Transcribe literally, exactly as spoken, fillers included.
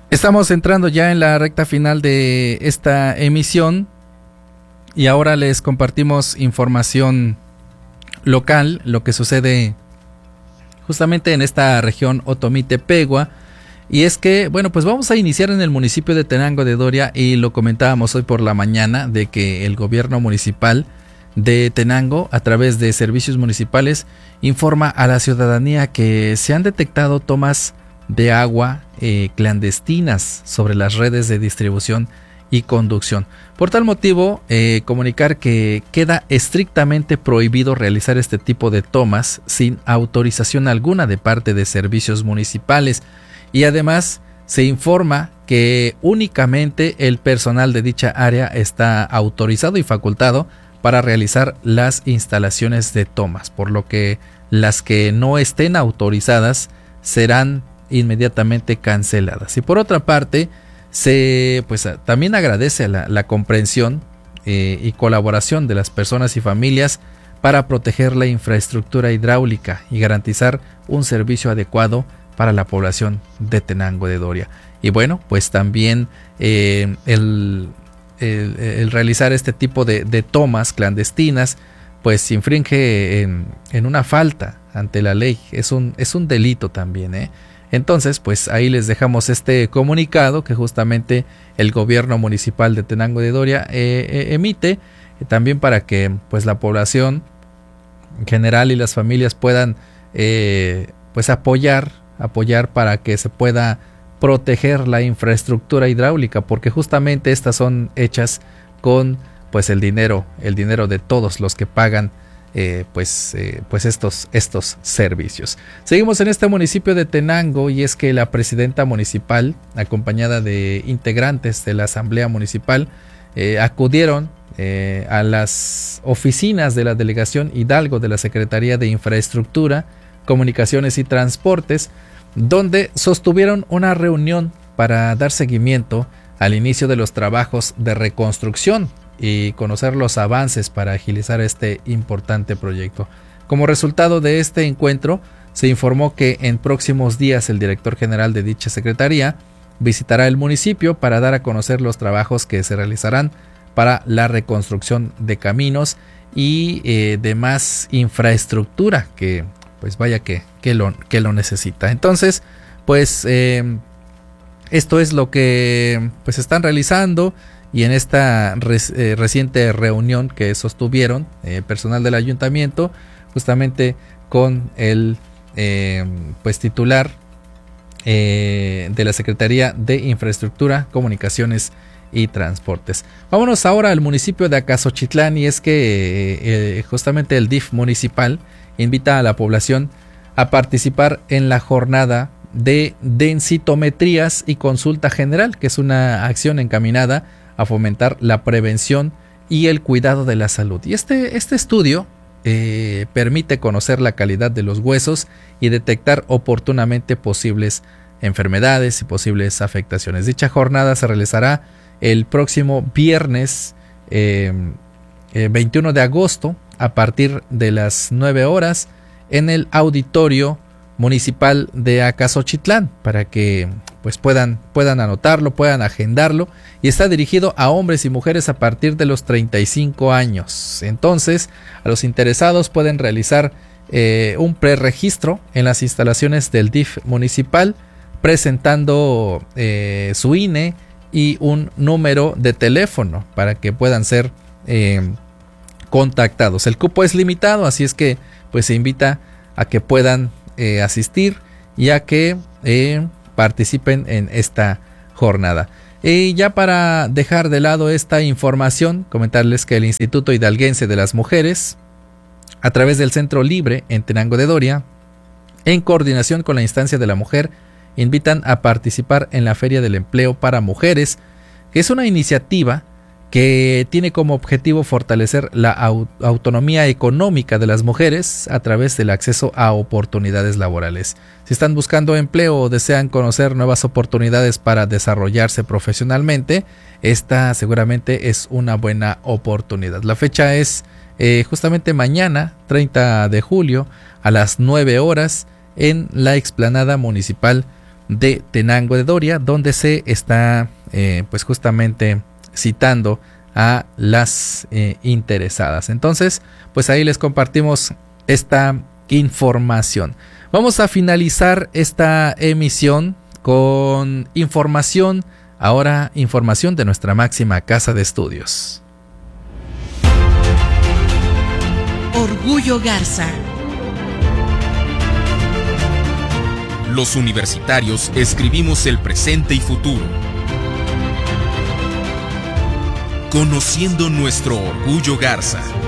Estamos entrando ya en la recta final de esta emisión y ahora les compartimos información local, lo que sucede justamente en esta región Otomí-Tepegua. Y es que, bueno, pues vamos a iniciar en el municipio de Tenango de Doria, y lo comentábamos hoy por la mañana de que el gobierno municipal de Tenango, a través de servicios municipales, informa a la ciudadanía que se han detectado tomas de agua eh, clandestinas sobre las redes de distribución y conducción. Por tal motivo, eh, comunicar que queda estrictamente prohibido realizar este tipo de tomas sin autorización alguna de parte de servicios municipales, y además se informa que únicamente el personal de dicha área está autorizado y facultado para realizar las instalaciones de tomas, por lo que las que no estén autorizadas serán inmediatamente canceladas. Y por otra parte, se pues también agradece la, la comprensión eh, y colaboración de las personas y familias para proteger la infraestructura hidráulica y garantizar un servicio adecuado para la población de Tenango de Doria. Y bueno, pues también eh, el, el, el realizar este tipo de, de tomas clandestinas pues infringe en, en una falta ante la ley, es un, es un delito también, ¿eh? Entonces, pues ahí les dejamos este comunicado que justamente el gobierno municipal de Tenango de Doria eh, eh, emite, eh, también para que pues la población en general y las familias puedan eh, pues apoyar, apoyar para que se pueda proteger la infraestructura hidráulica, porque justamente estas son hechas con pues el dinero, el dinero de todos los que pagan Eh, pues, eh, pues estos, estos servicios. Seguimos en este municipio de Tenango, y es que la presidenta municipal, acompañada de integrantes de la asamblea municipal, eh, acudieron eh, a las oficinas de la delegación Hidalgo de la Secretaría de Infraestructura, Comunicaciones y Transportes, donde sostuvieron una reunión para dar seguimiento al inicio de los trabajos de reconstrucción y conocer los avances para agilizar este importante proyecto. Como resultado de este encuentro, se informó que en próximos días el director general de dicha secretaría visitará el municipio para dar a conocer los trabajos que se realizarán para la reconstrucción de caminos y eh, demás infraestructura que pues vaya que, que, lo, que lo necesita. Entonces, pues eh, esto es lo que pues están realizando. Y en esta res, eh, reciente reunión que sostuvieron eh, personal del ayuntamiento, justamente con el eh, pues titular eh, de la Secretaría de Infraestructura, Comunicaciones y Transportes. Vámonos ahora al municipio de Acasochitlán, y es que eh, justamente el D I F municipal invita a la población a participar en la jornada de densitometrías y consulta general, que es una acción encaminada a fomentar la prevención y el cuidado de la salud. Y este, este estudio eh, permite conocer la calidad de los huesos y detectar oportunamente posibles enfermedades y posibles afectaciones. Dicha jornada se realizará el próximo viernes eh, eh, veintiuno de agosto a partir de las nueve horas en el auditorio municipal de Acasochitlán, para que pues puedan, puedan anotarlo, puedan agendarlo, y está dirigido a hombres y mujeres a partir de los treinta y cinco años. Entonces, a los interesados pueden realizar eh, un preregistro en las instalaciones del D I F municipal, presentando eh, su I N E y un número de teléfono para que puedan ser eh, contactados. El cupo es limitado, así es que pues se invita a que puedan Eh, asistir y a que eh, participen en esta jornada. Y ya para dejar de lado esta información, comentarles que el Instituto Hidalguense de las Mujeres, a través del Centro Libre en Tenango de Doria, en coordinación con la Instancia de la Mujer, invitan a participar en la Feria del Empleo para Mujeres, que es una iniciativa que tiene como objetivo fortalecer la au- autonomía económica de las mujeres a través del acceso a oportunidades laborales. Si están buscando empleo o desean conocer nuevas oportunidades para desarrollarse profesionalmente, esta seguramente es una buena oportunidad. La fecha es eh, justamente mañana, treinta de julio, a las nueve horas, en la explanada municipal de Tenango de Doria, donde se está eh, pues justamente citando a las eh, interesadas. Entonces, pues ahí les compartimos esta información. Vamos a finalizar esta emisión con información, ahora información de nuestra máxima casa de estudios. Orgullo Garza. Los universitarios escribimos el presente y futuro, conociendo nuestro orgullo Garza.